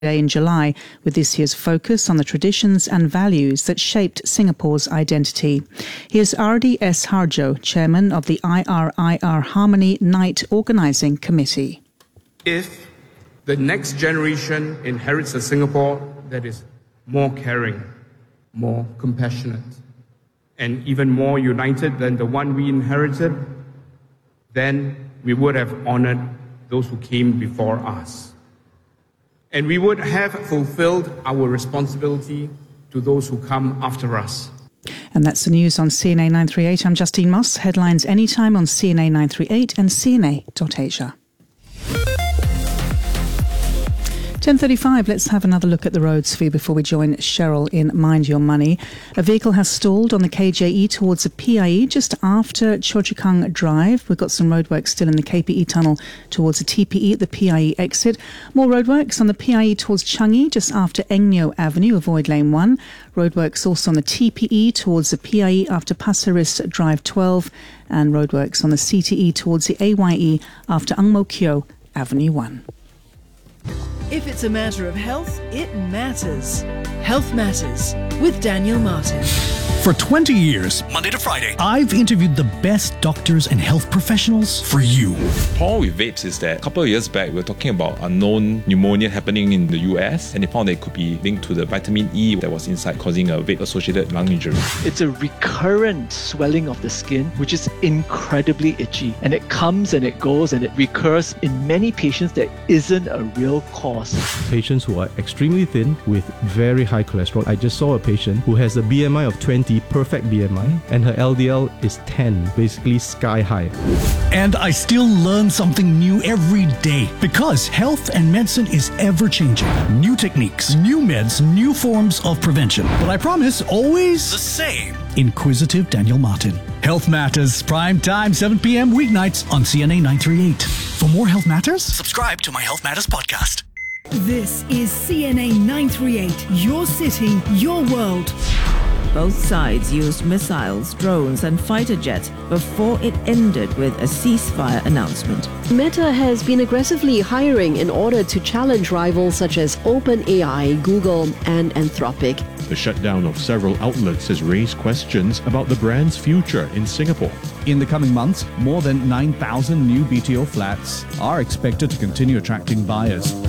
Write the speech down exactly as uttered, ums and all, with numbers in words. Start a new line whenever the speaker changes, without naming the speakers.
in July, with this year's focus on the traditions and values that shaped Singapore's identity. Here's R D S Harjo, chairman of the I R I R Harmony Night Organising Committee.
If the next generation inherits a Singapore that is more caring, more compassionate, and even more united than the one we inherited, then we would have honoured those who came before us. And we would have fulfilled our responsibility to those who come after us.
And that's the news on C N A nine thirty-eight. I'm Justine Moss. Headlines anytime on C N A nine thirty-eight and C N A dot asia. ten thirty-five, let's have another look at the roads for you before we join Cheryl in Mind Your Money. A vehicle has stalled on the K J E towards the P I E just after Choa Chu Kang Drive. We've got some roadworks still in the K P E tunnel towards the T P E at the P I E exit. More roadworks on the P I E towards Changi just after Eng Neo Avenue, avoid lane one. Roadworks also on the T P E towards the P I E after Pasir Ris Drive twelve. And roadworks on the C T E towards the A Y E after Ang Mo Kio Avenue one.
If it's a matter of health, it matters. Health Matters with Daniel Martin.
For twenty years, Monday to Friday, I've interviewed the best doctors and health professionals for you.
The problem with vapes is that a couple of years back, we were talking about unknown pneumonia happening in the U S, and they found that it could be linked to the vitamin E that was inside, causing a vape-associated lung injury.
It's a recurrent swelling of the skin, which is incredibly itchy, and it comes and it goes and it recurs in many patients that isn't a real cause.
Patients who are extremely thin with very high cholesterol. I just saw a patient who has a B M I of twenty, perfect B M I, and her L D L is ten, basically sky high.
And I still learn something new every day because health and medicine is ever changing. New techniques, new meds, new forms of prevention. But I promise, always the same. Inquisitive Daniel Martin. Health Matters, prime time, seven p.m. weeknights on C N A nine thirty-eight. For more Health Matters, subscribe to my Health Matters podcast.
This is C N A nine thirty-eight, your city, your world.
Both sides used missiles, drones and fighter jets before it ended with a ceasefire announcement.
Meta has been aggressively hiring in order to challenge rivals such as OpenAI, Google and Anthropic.
The shutdown of several outlets has raised questions about the brand's future in Singapore.
In the coming months, more than nine thousand new B T O flats are expected to continue attracting buyers.